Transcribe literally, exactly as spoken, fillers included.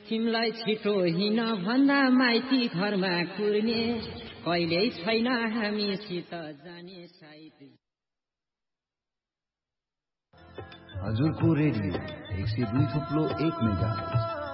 तिमलाई छिटो हिँड भन्दा माइती घरमा कुर्ने कहिल्यै छैन हामीसित जाने साइत। हजुरको रेडियो एक सय दुई थुप्लो एक मेगा